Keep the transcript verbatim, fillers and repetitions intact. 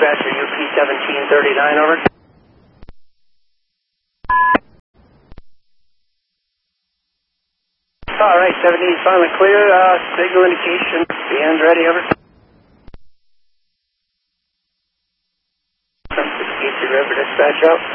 dispatcher, U P seventeen thirty-nine, over. All right, seventeen is finally clear. Uh, signal indication, bands ready, over. sixty-eight to River dispatch out.